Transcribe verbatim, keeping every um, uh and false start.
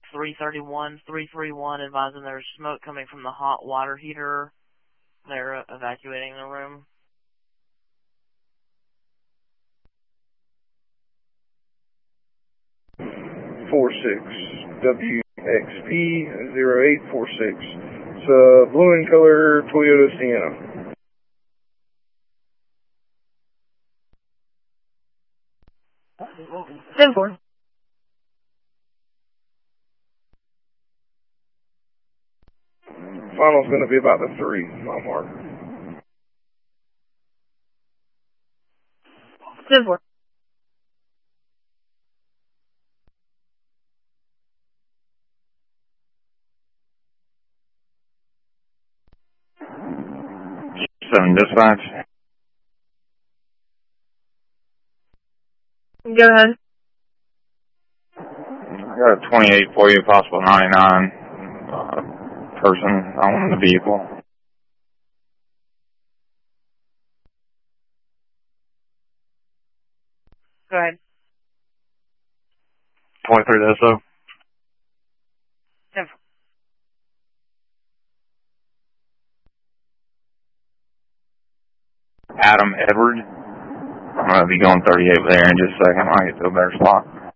three thirty-one, three thirty-one, advising there's smoke coming from the hot water heater. They're evacuating the room. four six, W X P zero eight four six. It's a blue in color Toyota Sienna. ten four. Final's going to be about the three, my mark. ten four. seven dispatch. Go ahead. I got a twenty-eight for you, possible ninety-nine uh, person on the vehicle. Go ahead. twenty-three S O. ten four. Adam Edward. I'm going to be going thirty-eight there in just a second. I'll get to a better spot.